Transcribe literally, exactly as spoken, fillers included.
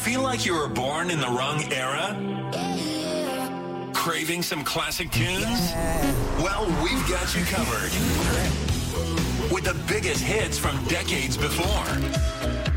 Feel like you were born in the wrong era? Craving some classic tunes? Well, we've got you covered with the biggest hits from decades before.